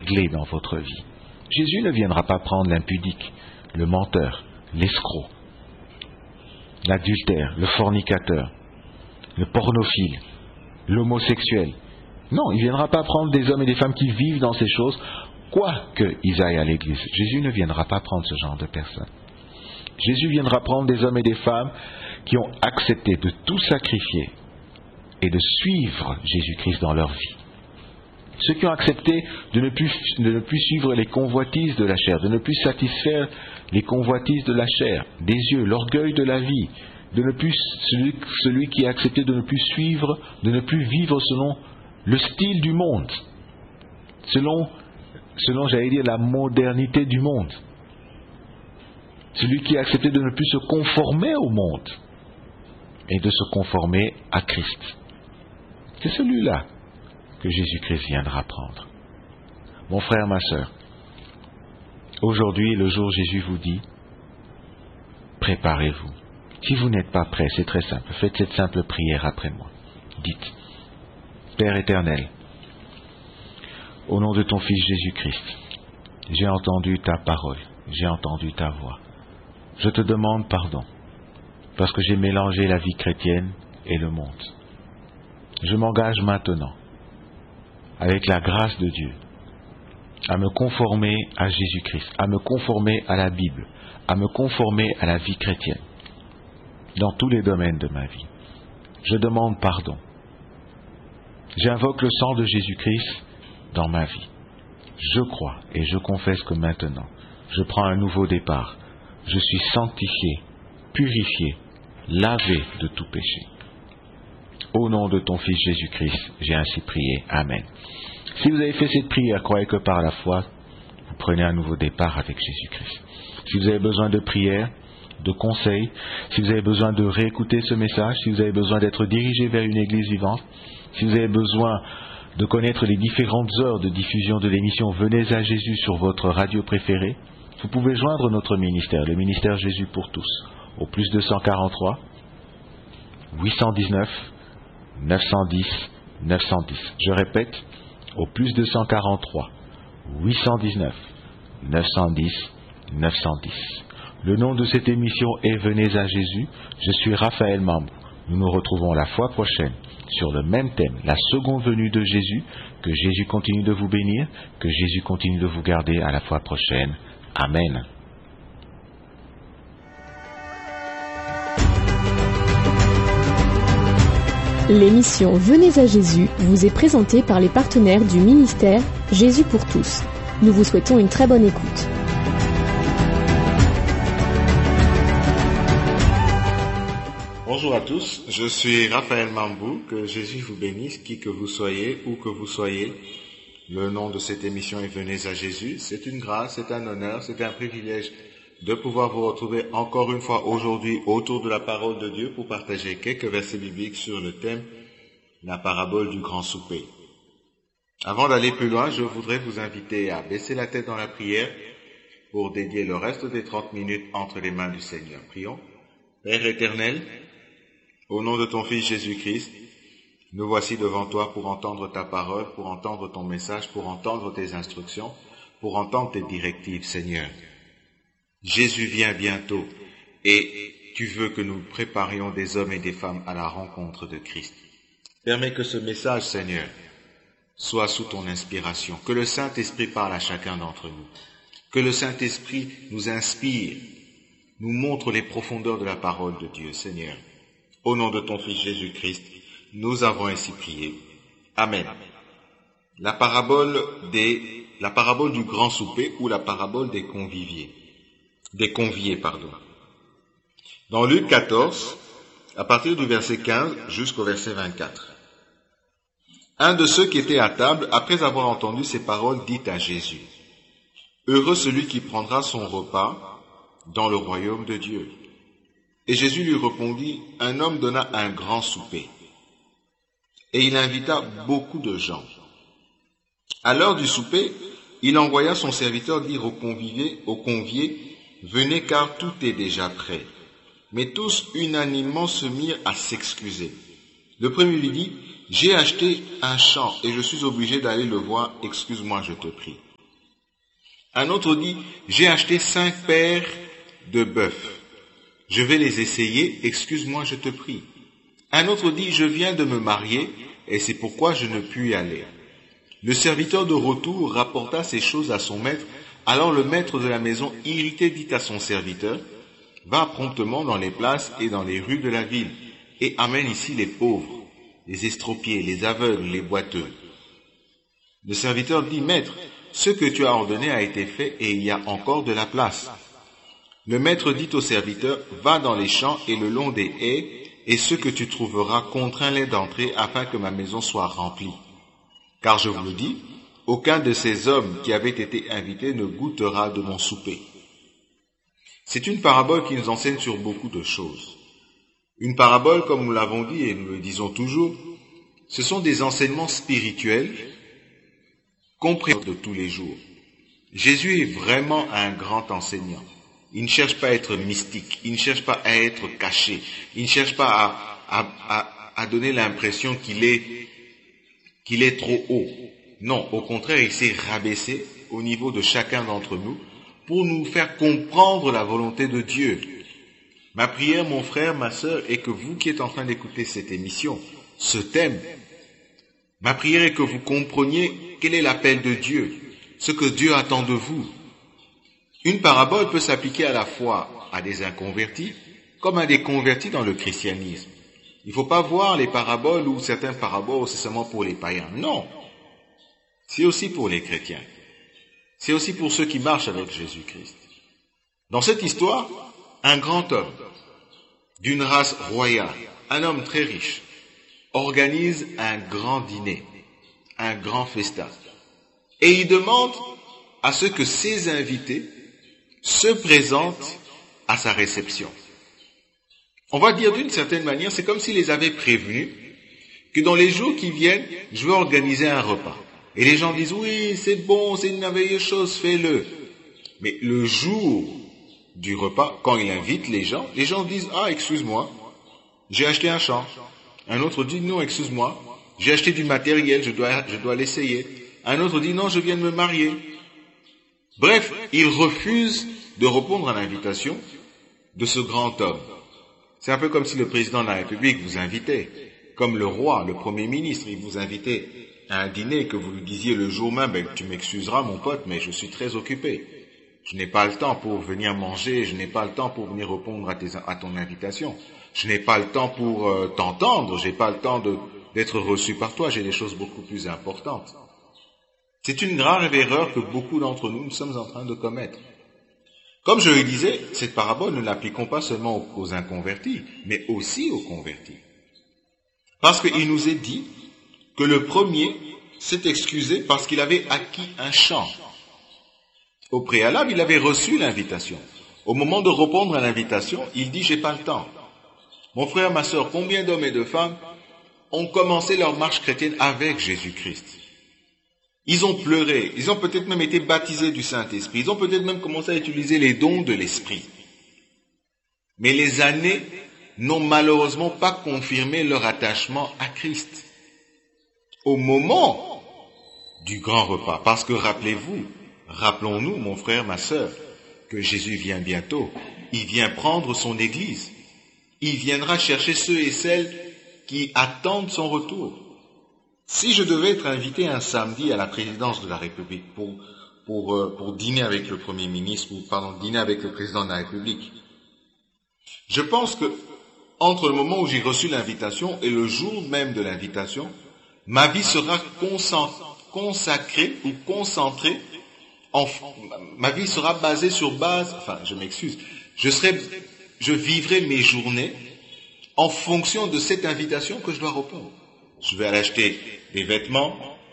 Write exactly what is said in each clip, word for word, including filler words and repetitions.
régler dans votre vie. Jésus ne viendra pas prendre l'impudicque, le menteur, l'escroc, l'adultère, le fornicateur, le pornophile, l'homosexuel. Non, il ne viendra pas prendre des hommes et des femmes qui vivent dans ces choses, quoi qu'ils aillent à l'église. Jésus ne viendra pas prendre ce genre de personnes. Jésus viendra prendre des hommes et des femmes qui ont accepté de tout sacrifier et de suivre Jésus-Christ dans leur vie. Ceux qui ont accepté de ne, plus, de ne plus suivre les convoitises de la chair, de ne plus satisfaire les convoitises de la chair, des yeux, l'orgueil de la vie, de ne plus celui, celui qui a accepté de ne plus suivre, de ne plus vivre selon le style du monde, selon, selon j'allais dire, la modernité du monde. Celui qui a accepté de ne plus se conformer au monde et de se conformer à Christ. C'est celui-là que Jésus-Christ viendra prendre. Mon frère, ma sœur, aujourd'hui, le jour où Jésus vous dit, préparez-vous. Si vous n'êtes pas prêt, c'est très simple. Faites cette simple prière après moi. Dites, Père éternel, au nom de ton Fils Jésus-Christ, j'ai entendu ta parole, j'ai entendu ta voix. Je te demande pardon, parce que j'ai mélangé la vie chrétienne et le monde. Je m'engage maintenant, avec la grâce de Dieu, à me conformer à Jésus-Christ, à me conformer à la Bible, à me conformer à la vie chrétienne, dans tous les domaines de ma vie. Je demande pardon. J'invoque le sang de Jésus-Christ dans ma vie. Je crois et je confesse que maintenant, je prends un nouveau départ. Je suis sanctifié, purifié, lavé de tout péché. Au nom de ton Fils Jésus-Christ, j'ai ainsi prié. Amen. Si vous avez fait cette prière, croyez que par la foi, vous prenez un nouveau départ avec Jésus-Christ. Si vous avez besoin de prière, de conseils, si vous avez besoin de réécouter ce message, si vous avez besoin d'être dirigé vers une église vivante, si vous avez besoin de connaître les différentes heures de diffusion de l'émission Venez à Jésus sur votre radio préférée, vous pouvez joindre notre ministère, le ministère Jésus pour tous, au plus deux cent quarante-trois, huit cent dix-neuf, neuf cent dix, neuf cent dix. Je répète, au plus deux cent quarante-trois, huit cent dix-neuf, neuf cent dix, neuf cent dix. Le nom de cette émission est Venez à Jésus. Je suis Raphaël Mambou. Nous nous retrouvons la fois prochaine sur le même thème, la seconde venue de Jésus. Que Jésus continue de vous bénir, que Jésus continue de vous garder. À la fois prochaine. Amen. L'émission Venez à Jésus vous est présentée par les partenaires du ministère Jésus pour tous. Nous vous souhaitons une très bonne écoute. Bonjour à tous, je suis Raphaël Mambou, que Jésus vous bénisse, qui que vous soyez, où que vous soyez. Le nom de cette émission est Venez à Jésus. C'est une grâce, c'est un honneur, c'est un privilège de pouvoir vous retrouver encore une fois aujourd'hui autour de la parole de Dieu pour partager quelques versets bibliques sur le thème la parabole du grand souper. Avant d'aller plus loin, je voudrais vous inviter à baisser la tête dans la prière pour dédier le reste des trente minutes entre les mains du Seigneur. Prions. Père éternel, au nom de ton Fils Jésus-Christ, nous voici devant toi pour entendre ta parole, pour entendre ton message, pour entendre tes instructions, pour entendre tes directives, Seigneur. Jésus vient bientôt et tu veux que nous préparions des hommes et des femmes à la rencontre de Christ. Permets que ce message, Seigneur, soit sous ton inspiration, que le Saint-Esprit parle à chacun d'entre nous, que le Saint-Esprit nous inspire, nous montre les profondeurs de la parole de Dieu, Seigneur. Au nom de ton Fils Jésus-Christ, nous avons ainsi prié. Amen. La parabole des, la parabole du grand souper ou la parabole des conviviés, des conviés, pardon. Dans Luc quatorze, à partir du verset quinze jusqu'au verset vingt-quatre. Un de ceux qui étaient à table, après avoir entendu ces paroles, dit à Jésus, « Heureux celui qui prendra son repas dans le royaume de Dieu. » Et Jésus lui répondit, « Un homme donna un grand souper. » Et il invita beaucoup de gens. À l'heure du souper, il envoya son serviteur dire aux conviés, aux conviés, « Venez car tout est déjà prêt. » Mais tous unanimement se mirent à s'excuser. Le premier lui dit, « J'ai acheté un champ et je suis obligé d'aller le voir, excuse-moi, je te prie. » Un autre dit, j'ai acheté cinq paires de bœufs. Je vais les essayer, excuse-moi, je te prie. Un autre dit, je viens de me marier et c'est pourquoi je ne puis y aller. Le serviteur de retour rapporta ces choses à son maître. Alors le maître de la maison, irrité, dit à son serviteur, va promptement dans les places et dans les rues de la ville et amène ici les pauvres, les estropiés, les aveugles, les boiteux. Le serviteur dit, maître, ce que tu as ordonné a été fait et il y a encore de la place. Le maître dit au serviteur, va dans les champs et le long des haies, et ce que tu trouveras, contrains-les d'entrer afin que ma maison soit remplie. Car je vous le dis, aucun de ces hommes qui avaient été invités ne goûtera de mon souper. C'est une parabole qui nous enseigne sur beaucoup de choses. Une parabole, comme nous l'avons dit et nous le disons toujours, ce sont des enseignements spirituels compréhensibles de tous les jours. Jésus est vraiment un grand enseignant. Il ne cherche pas à être mystique, il ne cherche pas à être caché, il ne cherche pas à, à, à, à donner l'impression qu'il est, qu'il est trop haut. Non, au contraire, il s'est rabaissé au niveau de chacun d'entre nous pour nous faire comprendre la volonté de Dieu. Ma prière, mon frère, ma sœur, est que vous qui êtes en train d'écouter cette émission, ce thème, ma prière est que vous compreniez quel est l'appel de Dieu, ce que Dieu attend de vous. Une parabole peut s'appliquer à la fois à des inconvertis comme à des convertis dans le christianisme. Il ne faut pas voir les paraboles ou certaines paraboles c'est seulement pour les païens. Non, c'est aussi pour les chrétiens. C'est aussi pour ceux qui marchent avec Jésus-Christ. Dans cette histoire, un grand homme d'une race royale, un homme très riche, organise un grand dîner, un grand festin. Et il demande à ce que ses invités se présentent à sa réception. On va dire d'une certaine manière, c'est comme s'il les avait prévenus que dans les jours qui viennent, je vais organiser un repas. Et les gens disent, oui, c'est bon, c'est une merveilleuse chose, fais-le. Mais le jour du repas, quand il invite les gens, les gens disent, ah, excuse-moi, j'ai acheté un champ. Un autre dit, non, excuse-moi, j'ai acheté du matériel, je dois, je dois l'essayer. Un autre dit, non, je viens de me marier. Bref, il refuse de répondre à l'invitation de ce grand homme. C'est un peu comme si le président de la République vous invitait, comme le roi, le premier ministre, il vous invitait à un dîner que vous lui disiez le jour même, ben, tu m'excuseras mon pote, mais je suis très occupé. Je n'ai pas le temps pour venir manger, je n'ai pas le temps pour venir répondre à, tes, à ton invitation. Je n'ai pas le temps pour euh, t'entendre, j'ai pas le temps de, d'être reçu par toi, j'ai des choses beaucoup plus importantes. C'est une grave erreur que beaucoup d'entre nous, nous sommes en train de commettre. Comme je le disais, cette parabole, ne l'appliquons pas seulement aux, aux inconvertis, mais aussi aux convertis. Parce qu'il nous est dit que le premier s'est excusé parce qu'il avait acquis un champ. Au préalable, il avait reçu l'invitation. Au moment de répondre à l'invitation, il dit « j'ai pas le temps ». Mon frère, ma sœur, combien d'hommes et de femmes ont commencé leur marche chrétienne avec Jésus-Christ? Ils ont pleuré, ils ont peut-être même été baptisés du Saint-Esprit, ils ont peut-être même commencé à utiliser les dons de l'Esprit. Mais les années n'ont malheureusement pas confirmé leur attachement à Christ. Au moment du grand repas, parce que rappelez-vous, rappelons-nous, mon frère, ma sœur, que Jésus vient bientôt, il vient prendre son Église, il viendra chercher ceux et celles qui attendent son retour. Si je devais être invité un samedi à la présidence de la République pour, pour, euh, pour dîner avec le Premier ministre, ou pardon, dîner avec le président de la République, je pense que entre le moment où j'ai reçu l'invitation et le jour même de l'invitation, ma vie sera consacrée ou concentrée, en, ma vie sera basée sur base, enfin je m'excuse, je serai, je vivrai mes journées en fonction de cette invitation que je dois répondre. Je vais aller acheter des vêtements.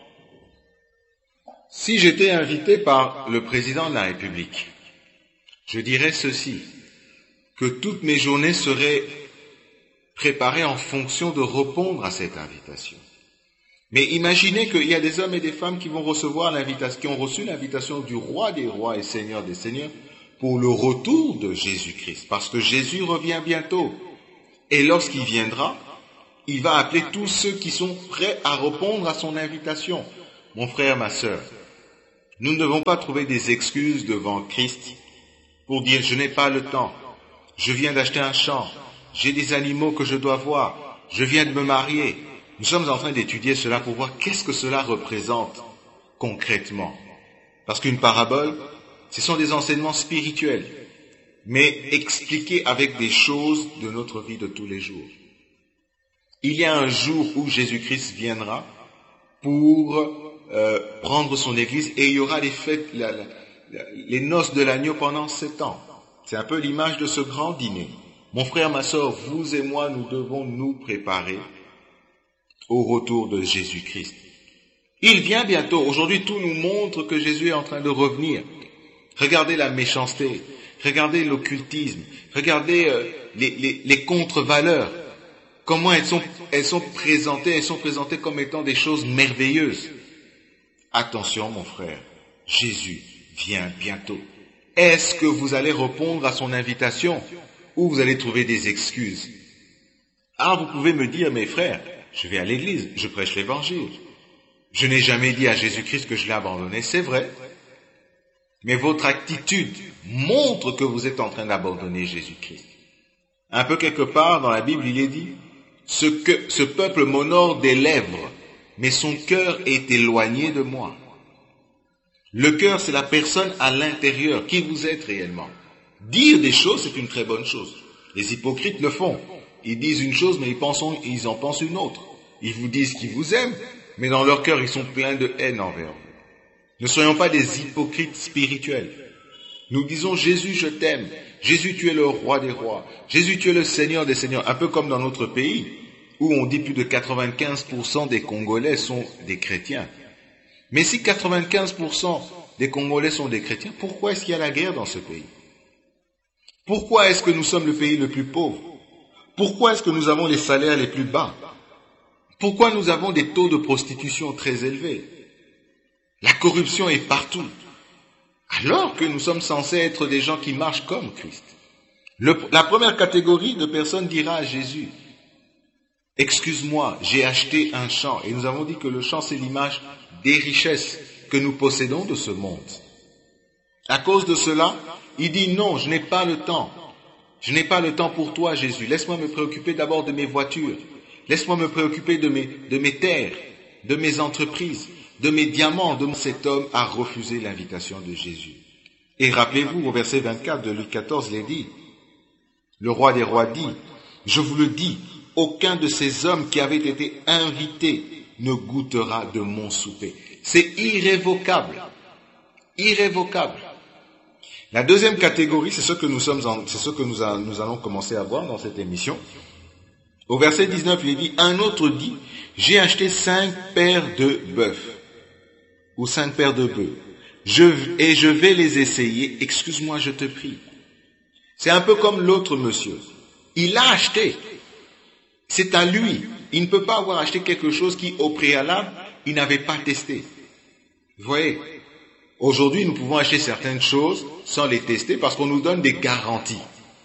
Si j'étais invité par le président de la République, je dirais ceci, que toutes mes journées seraient préparées en fonction de répondre à cette invitation. Mais imaginez qu'il y a des hommes et des femmes qui vont recevoir l'invitation, qui ont reçu l'invitation du roi des rois et seigneur des seigneurs pour le retour de Jésus-Christ, parce que Jésus revient bientôt. Et lorsqu'il viendra, il va appeler tous ceux qui sont prêts à répondre à son invitation. Mon frère, ma sœur, Nous ne devons pas trouver des excuses devant Christ pour dire « je n'ai pas le temps, je viens d'acheter un champ, j'ai des animaux que je dois voir, je viens de me marier ». Nous sommes en train d'étudier cela pour voir qu'est-ce que cela représente concrètement. Parce qu'une parabole, ce sont des enseignements spirituels, mais expliqués avec des choses de notre vie de tous les jours. Il y a un jour où Jésus-Christ viendra pour euh, prendre son Église et il y aura les fêtes, la, la, la, les noces de l'agneau pendant sept ans. C'est un peu l'image de ce grand dîner. Mon frère, ma sœur, vous et moi, nous devons nous préparer au retour de Jésus-Christ. Il vient bientôt. Aujourd'hui, tout nous montre que Jésus est en train de revenir. Regardez la méchanceté, regardez l'occultisme, regardez euh, les, les, les contre-valeurs. Comment elles sont, elles sont présentées, elles sont présentées comme étant des choses merveilleuses. Attention, mon frère, Jésus vient bientôt. Est-ce que vous allez répondre à son invitation ou vous allez trouver des excuses? Ah, vous pouvez me dire, mes frères, je vais à l'église, je prêche l'évangile. Je n'ai jamais dit à Jésus-Christ que je l'ai abandonné, c'est vrai. Mais votre attitude montre que vous êtes en train d'abandonner Jésus-Christ. Un peu quelque part dans la Bible, il est dit, ce, que, ce peuple m'honore des lèvres, mais son cœur est éloigné de moi. Le cœur, c'est la personne à l'intérieur, qui vous êtes réellement. Dire des choses, c'est une très bonne chose. Les hypocrites le font. Ils disent une chose, mais ils, pensent, ils en pensent une autre. Ils vous disent qu'ils vous aiment, mais dans leur cœur, ils sont pleins de haine envers vous. Ne soyons pas des hypocrites spirituels. Nous disons, Jésus, je t'aime. Jésus, tu es le roi des rois. Jésus, tu es le Seigneur des seigneurs. Un peu comme dans notre pays, où on dit plus de quatre-vingt-quinze pour cent des Congolais sont des chrétiens. Mais si quatre-vingt-quinze pour cent des Congolais sont des chrétiens, pourquoi est-ce qu'il y a la guerre dans ce pays? Pourquoi est-ce que nous sommes le pays le plus pauvre? Pourquoi est-ce que nous avons les salaires les plus bas? Pourquoi nous avons des taux de prostitution très élevés? La corruption est partout. Alors que nous sommes censés être des gens qui marchent comme Christ. Le, la première catégorie de personnes dira à Jésus, « Excuse-moi, j'ai acheté un champ. » Et nous avons dit que le champ, c'est l'image des richesses que nous possédons de ce monde. À cause de cela, il dit, « Non, je n'ai pas le temps. Je n'ai pas le temps pour toi, Jésus. Laisse-moi me préoccuper d'abord de mes voitures. Laisse-moi me préoccuper de mes, de mes terres, de mes entreprises, de mes diamants. » De cet homme a refusé l'invitation de Jésus. Et rappelez-vous, au verset vingt-quatre de Luc quatorze, il est dit, le roi des rois dit, « Je vous le dis, aucun de ces hommes qui avaient été invités ne goûtera de mon souper. » C'est irrévocable. Irrévocable. La deuxième catégorie, c'est ce que nous sommes, en, c'est ce que nous, a, nous allons commencer à voir dans cette émission. Au verset dix-neuf, il est dit, un autre dit, j'ai acheté cinq paires de bœufs, ou cinq paires de bœufs, je, et je vais les essayer, excuse-moi, je te prie. C'est un peu comme l'autre monsieur. Il a acheté. C'est à lui. Il ne peut pas avoir acheté quelque chose qui, au préalable, il n'avait pas testé. Vous voyez, aujourd'hui, nous pouvons acheter certaines choses sans les tester parce qu'on nous donne des garanties.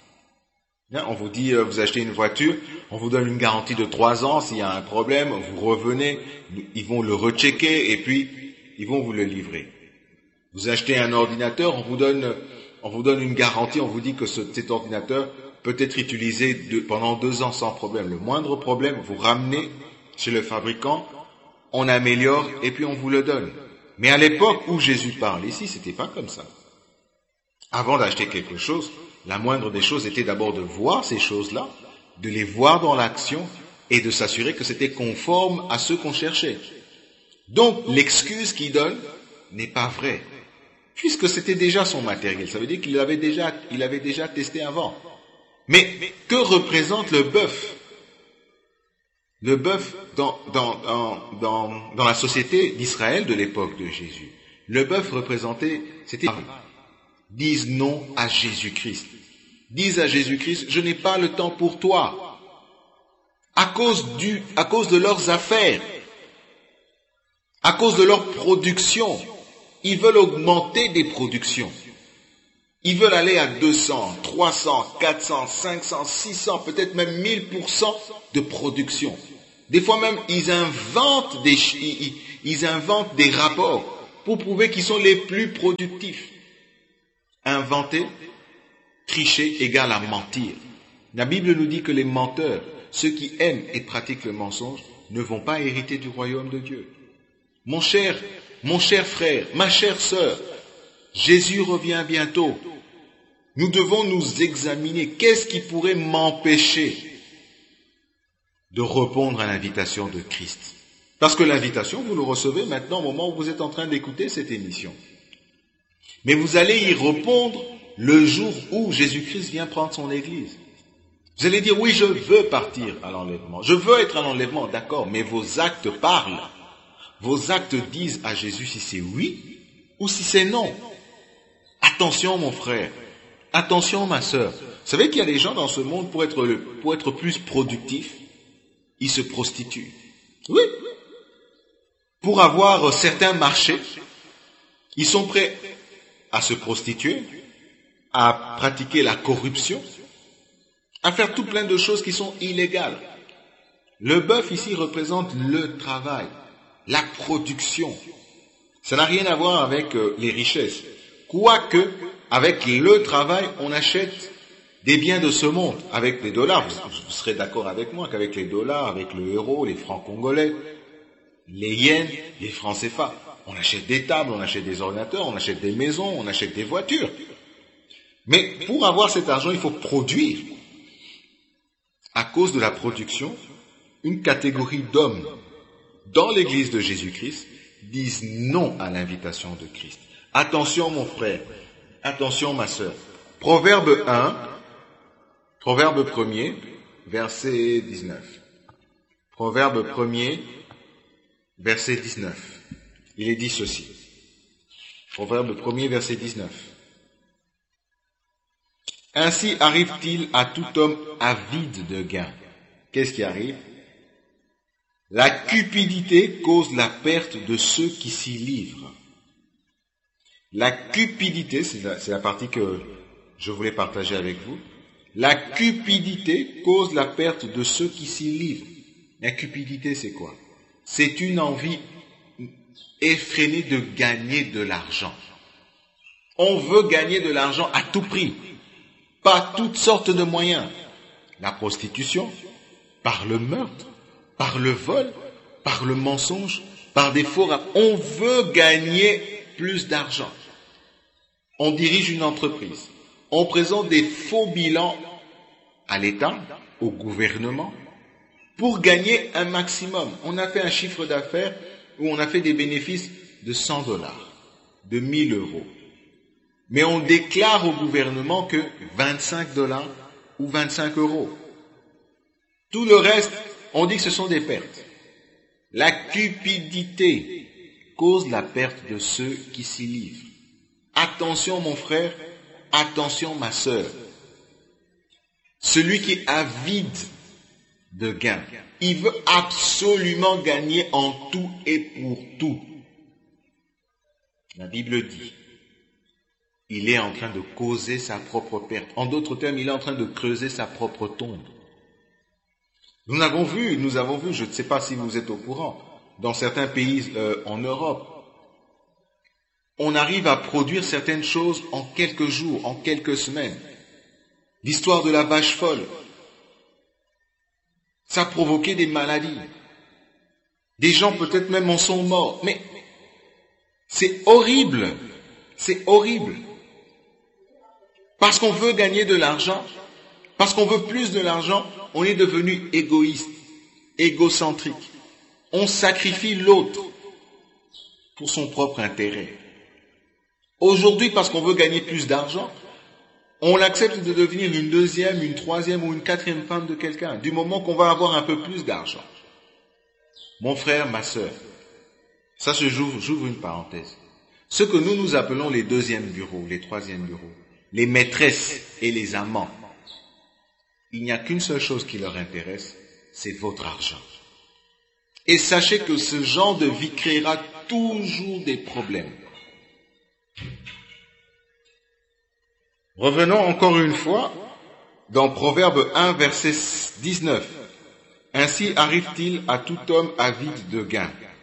On vous dit, vous achetez une voiture, on vous donne une garantie de trois ans, s'il y a un problème, vous revenez, ils vont le rechecker et puis ils vont vous le livrer. Vous achetez un ordinateur, on vous donne, on vous donne une garantie, on vous dit que ce, cet ordinateur peut être utilisé de, pendant deux ans sans problème. Le moindre problème, vous ramenez chez le fabricant, on améliore et puis on vous le donne. Mais à l'époque où Jésus parle ici, c'était pas comme ça. Avant d'acheter quelque chose, la moindre des choses était d'abord de voir ces choses-là, de les voir dans l'action et de s'assurer que c'était conforme à ce qu'on cherchait. Donc, l'excuse qu'il donne n'est pas vraie, puisque c'était déjà son matériel. Ça veut dire qu'il avait déjà, il avait déjà testé avant. Mais que représente le bœuf? Le bœuf dans, dans, dans, dans, dans la société d'Israël de l'époque de Jésus. Le bœuf représentait, c'était, disent non à Jésus-Christ. Disent à Jésus-Christ, je n'ai pas le temps pour toi. À cause du, à cause de leurs affaires. À cause de leur production. Ils veulent augmenter des productions. Ils veulent aller à deux cents, trois cents, quatre cents, cinq cents, six cents, peut-être même mille pour cent de production. Des fois même, ils inventent des, ils, ils inventent des rapports pour prouver qu'ils sont les plus productifs. Inventer, tricher égale à mentir. La Bible nous dit que les menteurs, ceux qui aiment et pratiquent le mensonge, ne vont pas hériter du royaume de Dieu. Mon cher, mon cher frère, ma chère sœur, Jésus revient bientôt. Nous devons nous examiner. Qu'est-ce qui pourrait m'empêcher de répondre à l'invitation de Christ? Parce que l'invitation, vous le recevez maintenant au moment où vous êtes en train d'écouter cette émission. Mais vous allez y répondre le jour où Jésus-Christ vient prendre son Église. Vous allez dire, oui, je veux partir à l'enlèvement. Je veux être à l'enlèvement, d'accord, mais vos actes parlent. Vos actes disent à Jésus si c'est oui ou si c'est non. Attention, mon frère. Attention, ma sœur. Vous savez qu'il y a des gens dans ce monde, pour être, pour être plus productifs, ils se prostituent. Oui. Pour avoir certains marchés, ils sont prêts à se prostituer, à pratiquer la corruption, à faire tout plein de choses qui sont illégales. Le bœuf ici représente le travail, la production. Ça n'a rien à voir avec euh, les richesses. Quoique, avec le travail, on achète des biens de ce monde. Avec les dollars, vous, vous serez d'accord avec moi qu'avec les dollars, avec le euro, les francs congolais, les yens, les francs C F A, on achète des tables, on achète des ordinateurs, on achète des maisons, on achète des voitures. Mais pour avoir cet argent, il faut produire. À cause de la production, une catégorie d'hommes dans l'église de Jésus-Christ disent non à l'invitation de Christ. Attention mon frère, attention ma sœur. Proverbe un, Proverbe premier, verset dix-neuf. Proverbe premier, verset dix-neuf. Il est dit ceci. Proverbe premier, verset dix-neuf. Ainsi arrive-t-il à tout homme avide de gain. Qu'est-ce qui arrive? La cupidité cause la perte de ceux qui s'y livrent. La cupidité, c'est la, c'est la partie que je voulais partager avec vous. La cupidité cause la perte de ceux qui s'y livrent. La cupidité, c'est quoi? C'est une envie effrénée de gagner de l'argent. On veut gagner de l'argent à tout prix. Par toutes sortes de moyens. La prostitution, par le meurtre, par le vol, par le mensonge, par des faux rapports. On veut gagner plus d'argent. On dirige une entreprise. On présente des faux bilans à l'État, au gouvernement, pour gagner un maximum. On a fait un chiffre d'affaires où on a fait des bénéfices de cent dollars, de mille euros. Mais on déclare au gouvernement que vingt-cinq dollars ou vingt-cinq euros. Tout le reste, on dit que ce sont des pertes. La cupidité cause la perte de ceux qui s'y livrent. Attention mon frère, attention ma sœur. Celui qui est avide de gain, il veut absolument gagner en tout et pour tout. La Bible dit, il est en train de causer sa propre perte. En d'autres termes, il est en train de creuser sa propre tombe. Nous avons vu, nous avons vu, je ne sais pas si vous êtes au courant, dans certains pays euh, en Europe, on arrive à produire certaines choses en quelques jours, en quelques semaines. L'histoire de la vache folle, ça a provoqué des maladies. Des gens peut-être même en sont morts. Mais c'est horrible, c'est horrible. Parce qu'on veut gagner de l'argent, parce qu'on veut plus de l'argent, on est devenu égoïste, égocentrique. On sacrifie l'autre pour son propre intérêt. Aujourd'hui, parce qu'on veut gagner plus d'argent, on accepte de devenir une deuxième, une troisième ou une quatrième femme de quelqu'un, du moment qu'on va avoir un peu plus d'argent. Mon frère, ma sœur, ça se joue, j'ouvre une parenthèse. Ce que nous nous appelons les deuxièmes bureaux, les troisièmes bureaux, les maîtresses et les amants, il n'y a qu'une seule chose qui leur intéresse, c'est votre argent. Et sachez que ce genre de vie créera toujours des problèmes. Revenons encore une fois dans Proverbe un, verset dix-neuf. Ainsi arrive-t-il à tout homme avide de gain.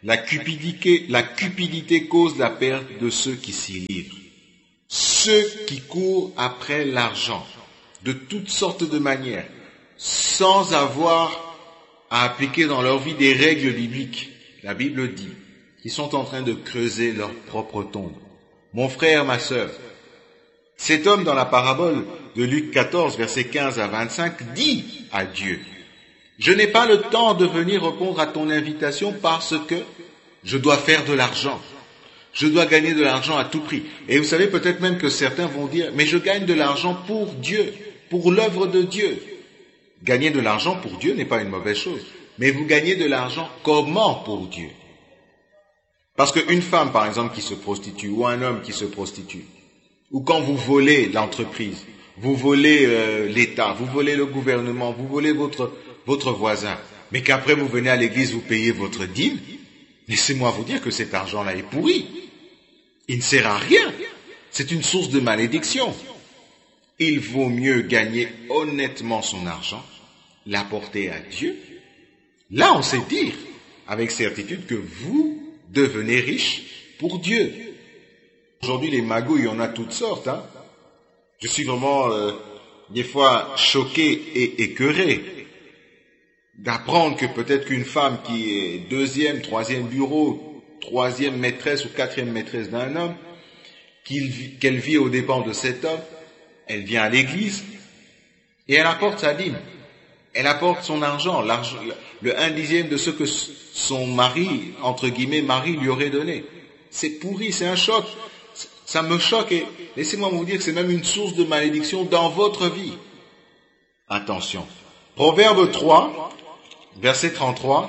La cupidité, la cupidité cause la perte de ceux qui s'y livrent. Ceux qui courent après l'argent, de toutes sortes de manières, sans avoir à appliquer dans leur vie des règles bibliques. La Bible dit qu'ils sont en train de creuser leur propre tombe. Mon frère, ma sœur, cet homme dans la parabole de Luc quatorze, versets quinze à vingt-cinq, dit à Dieu, « Je n'ai pas le temps de venir répondre à ton invitation parce que je dois faire de l'argent. Je dois gagner de l'argent à tout prix. » Et vous savez peut-être même que certains vont dire, « Mais je gagne de l'argent pour Dieu, pour l'œuvre de Dieu. » Gagner de l'argent pour Dieu n'est pas une mauvaise chose. Mais vous gagnez de l'argent comment pour Dieu? Parce qu'une femme, par exemple, qui se prostitue, ou un homme qui se prostitue, ou quand vous volez l'entreprise, vous volez euh, l'État, vous volez le gouvernement, vous volez votre, votre voisin, mais qu'après vous venez à l'église, vous payez votre dîme, laissez-moi vous dire que cet argent-là est pourri. Il ne sert à rien. C'est une source de malédiction. Il vaut mieux gagner honnêtement son argent, l'apporter à Dieu. Là, on sait dire avec certitude que vous devenez riche pour Dieu. Aujourd'hui, les magouilles, il y en a toutes sortes. Hein. Je suis vraiment, euh, des fois, choqué et écœuré d'apprendre que peut-être qu'une femme qui est deuxième, troisième bureau, troisième maîtresse ou quatrième maîtresse d'un homme, qu'il, qu'elle vit aux dépens de cet homme, elle vient à l'église et elle apporte sa dîme. Elle apporte son argent, l'argent, le un dixième de ce que son mari, entre guillemets, mari lui aurait donné. C'est pourri, c'est un choc. Ça me choque et laissez-moi vous dire que c'est même une source de malédiction dans votre vie. Attention. Proverbe trois, verset trente-trois.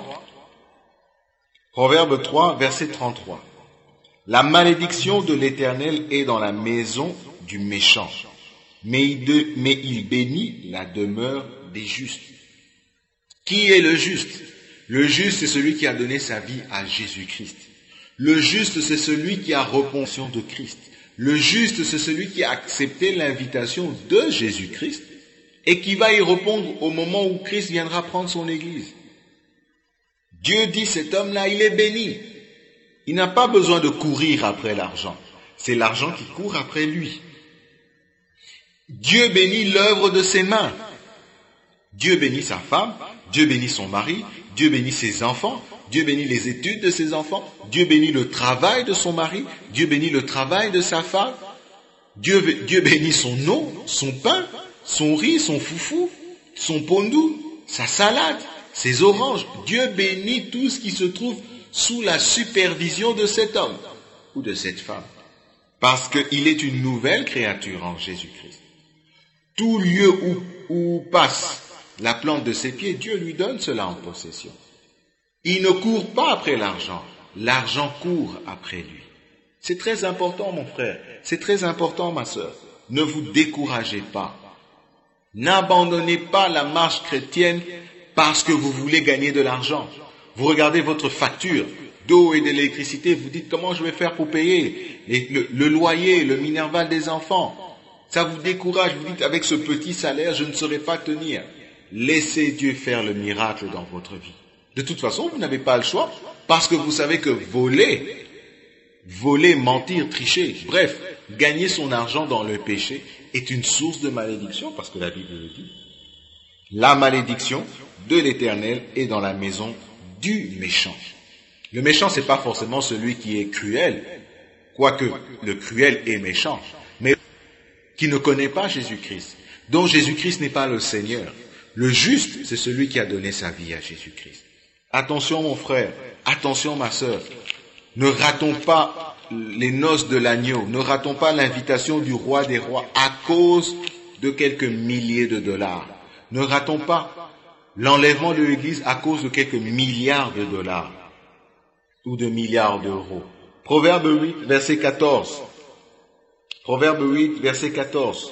Proverbe trois, verset trente-trois. La malédiction de l'Éternel est dans la maison du méchant, mais il, de, mais il bénit la demeure des justes. Qui est le juste? Le juste, c'est celui qui a donné sa vie à Jésus-Christ. Le juste, c'est celui qui a repensé de Christ. Le juste, c'est celui qui a accepté l'invitation de Jésus-Christ et qui va y répondre au moment où Christ viendra prendre son Église. Dieu dit, cet homme-là, il est béni. Il n'a pas besoin de courir après l'argent. C'est l'argent qui court après lui. Dieu bénit l'œuvre de ses mains. Dieu bénit sa femme, Dieu bénit son mari, Dieu bénit ses enfants, Dieu bénit les études de ses enfants, Dieu bénit le travail de son mari, Dieu bénit le travail de sa femme, Dieu, Dieu bénit son eau, son pain, son riz, son foufou, son pondou, sa salade, ses oranges. Dieu bénit tout ce qui se trouve sous la supervision de cet homme ou de cette femme. Parce qu'il est une nouvelle créature en Jésus-Christ. Tout lieu où, où passe la plante de ses pieds, Dieu lui donne cela en possession. Il ne court pas après l'argent, l'argent court après lui. C'est très important, mon frère, c'est très important, ma sœur. Ne vous découragez pas. N'abandonnez pas la marche chrétienne parce que vous voulez gagner de l'argent. Vous regardez votre facture d'eau et d'électricité, vous dites comment je vais faire pour payer les, le, le loyer, le minerval des enfants. Ça vous décourage, vous dites avec ce petit salaire, je ne saurais pas tenir. Laissez Dieu faire le miracle dans votre vie. De toute façon, vous n'avez pas le choix, parce que vous savez que voler, voler, mentir, tricher, bref, gagner son argent dans le péché est une source de malédiction, parce que la Bible le dit. La malédiction de l'Éternel est dans la maison du méchant. Le méchant, c'est pas forcément celui qui est cruel, quoique le cruel est méchant, mais qui ne connaît pas Jésus-Christ, dont Jésus-Christ n'est pas le Seigneur. Le juste, c'est celui qui a donné sa vie à Jésus-Christ. Attention mon frère, attention ma sœur, ne ratons pas les noces de l'agneau, ne ratons pas l'invitation du roi des rois à cause de quelques milliers de dollars. Ne ratons pas l'enlèvement de l'Église à cause de quelques milliards de dollars ou de milliards d'euros. Proverbe huit, verset quatorze. Proverbe huit, verset quatorze.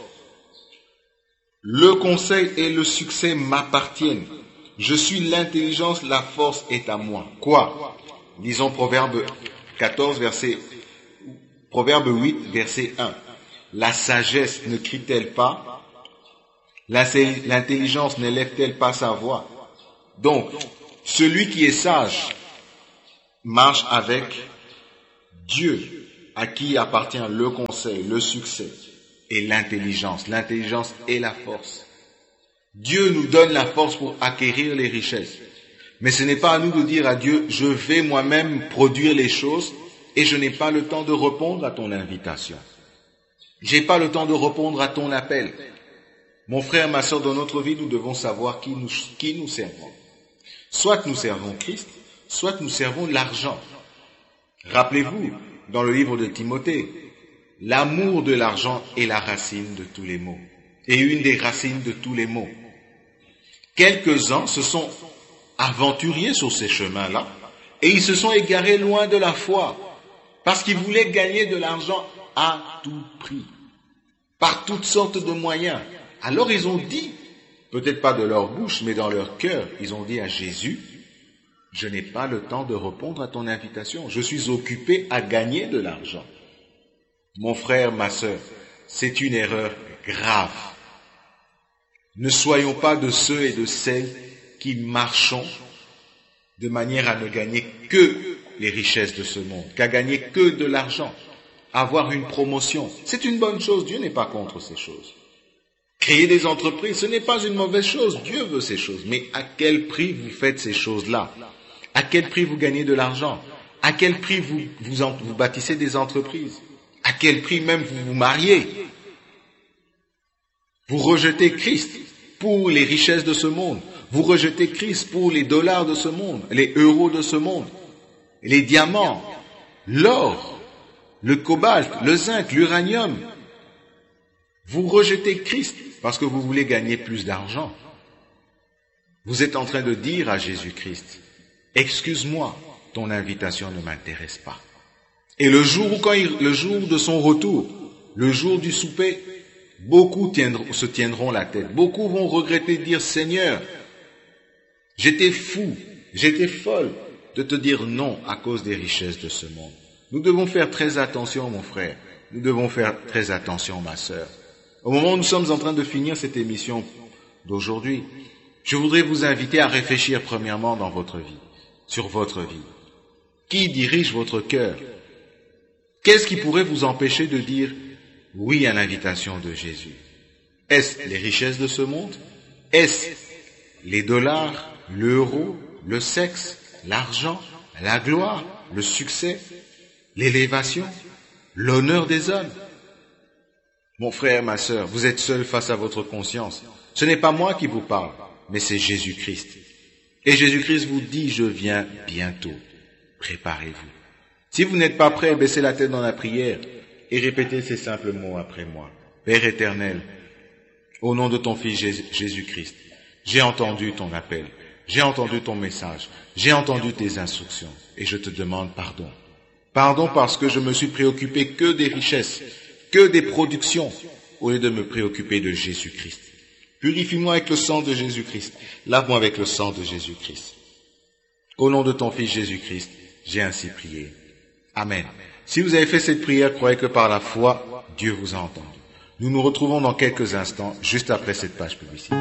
Le conseil et le succès m'appartiennent. Je suis l'intelligence, la force est à moi. Quoi? Disons Proverbe quatorze, verset, Proverbe huit, verset un. La sagesse ne crie-t-elle pas? L'intelligence n'élève-t-elle pas sa voix? Donc, celui qui est sage marche avec Dieu, à qui appartient le conseil, le succès et l'intelligence. L'intelligence et la force. Dieu nous donne la force pour acquérir les richesses. Mais ce n'est pas à nous de dire à Dieu, je vais moi-même produire les choses et je n'ai pas le temps de répondre à ton invitation. J'ai pas le temps de répondre à ton appel. Mon frère, ma sœur, dans notre vie, nous devons savoir qui nous, qui nous servons. Soit nous servons Christ, soit nous servons l'argent. Rappelez-vous, dans le livre de Timothée, l'amour de l'argent est la racine de tous les maux, et une des racines de tous les maux. Quelques-uns se sont aventuriers sur ces chemins-là, et ils se sont égarés loin de la foi, parce qu'ils voulaient gagner de l'argent à tout prix, par toutes sortes de moyens. Alors ils ont dit, peut-être pas de leur bouche, mais dans leur cœur, ils ont dit à Jésus, je n'ai pas le temps de répondre à ton invitation, je suis occupé à gagner de l'argent. Mon frère, ma sœur, c'est une erreur grave. Ne soyons pas de ceux et de celles qui marchons de manière à ne gagner que les richesses de ce monde, qu'à gagner que de l'argent, avoir une promotion. C'est une bonne chose, Dieu n'est pas contre ces choses. Créer des entreprises, ce n'est pas une mauvaise chose, Dieu veut ces choses. Mais à quel prix vous faites ces choses-là? À quel prix vous gagnez de l'argent? À quel prix vous, vous, en, vous bâtissez des entreprises? À quel prix même vous vous mariez? Vous rejetez Christ pour les richesses de ce monde. Vous rejetez Christ pour les dollars de ce monde, les euros de ce monde, les diamants, l'or, le cobalt, le zinc, l'uranium. Vous rejetez Christ parce que vous voulez gagner plus d'argent. Vous êtes en train de dire à Jésus-Christ, excuse-moi, ton invitation ne m'intéresse pas. Et le jour où, quand il, le jour de son retour, le jour du souper, beaucoup tiendront, se tiendront la tête. Beaucoup vont regretter de dire, Seigneur, j'étais fou, j'étais folle de te dire non à cause des richesses de ce monde. Nous devons faire très attention, mon frère. Nous devons faire très attention, ma sœur. Au moment où nous sommes en train de finir cette émission d'aujourd'hui, je voudrais vous inviter à réfléchir premièrement dans votre vie, sur votre vie. Qui dirige votre cœur? Qu'est-ce qui pourrait vous empêcher de dire oui à l'invitation de Jésus? Est-ce les richesses de ce monde? Est-ce les dollars, l'euro, le sexe, l'argent, la gloire, le succès, l'élévation, l'honneur des hommes? Mon frère, ma sœur, vous êtes seul face à votre conscience. Ce n'est pas moi qui vous parle, mais c'est Jésus-Christ. Et Jésus-Christ vous dit, je viens bientôt. Préparez-vous. Si vous n'êtes pas prêt, baissez la tête dans la prière et répétez ces simples mots après moi. Père éternel, au nom de ton Fils Jésus-Christ, j'ai entendu ton appel, j'ai entendu ton message, j'ai entendu tes instructions et je te demande pardon. Pardon parce que je me suis préoccupé que des richesses, que des productions, au lieu de me préoccuper de Jésus-Christ. Purifie-moi avec le sang de Jésus-Christ, lave-moi avec le sang de Jésus-Christ. Au nom de ton Fils Jésus-Christ, j'ai ainsi prié. Amen. Si vous avez fait cette prière, croyez que par la foi, Dieu vous a entendu. Nous nous retrouvons dans quelques instants, juste après cette page publicitaire.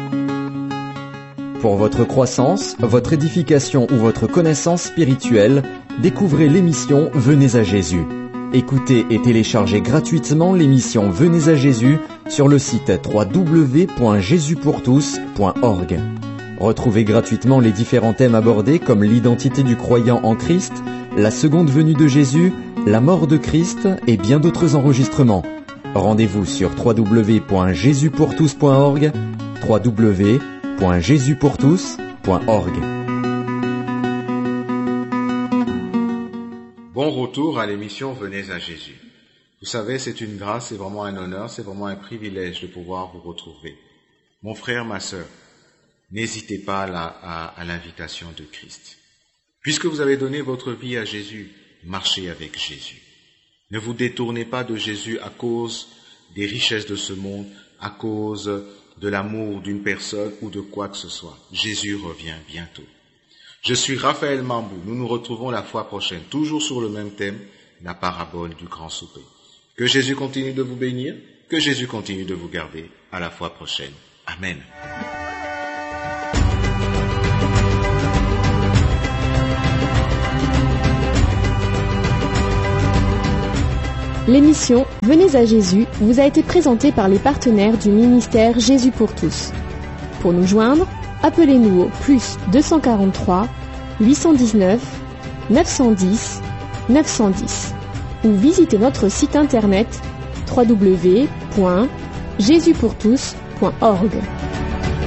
Pour votre croissance, votre édification ou votre connaissance spirituelle, découvrez l'émission Venez à Jésus. Écoutez et téléchargez gratuitement l'émission Venez à Jésus sur le site w w w point jésus pour tous point org. Retrouvez gratuitement les différents thèmes abordés comme l'identité du croyant en Christ, la seconde venue de Jésus, la mort de Christ et bien d'autres enregistrements. Rendez-vous sur w w w point jésus pour tous point org, w w w point jésus pour tous point org. Bon retour à l'émission Venez à Jésus. Vous savez, c'est une grâce, c'est vraiment un honneur, c'est vraiment un privilège de pouvoir vous retrouver. Mon frère, ma sœur, n'hésitez pas à, à, à l'invitation de Christ. Puisque vous avez donné votre vie à Jésus, marchez avec Jésus. Ne vous détournez pas de Jésus à cause des richesses de ce monde, à cause de l'amour d'une personne ou de quoi que ce soit. Jésus revient bientôt. Je suis Raphaël Mambou. Nous nous retrouvons la fois prochaine, toujours sur le même thème, la parabole du grand souper. Que Jésus continue de vous bénir, que Jésus continue de vous garder. À la fois prochaine. Amen. L'émission Venez à Jésus vous a été présentée par les partenaires du ministère Jésus pour tous. Pour nous joindre, appelez-nous au plus deux cent quarante-trois, huit cent dix-neuf, neuf cent dix, neuf cent dix ou visitez notre site internet w w w point jésus pour tous point org.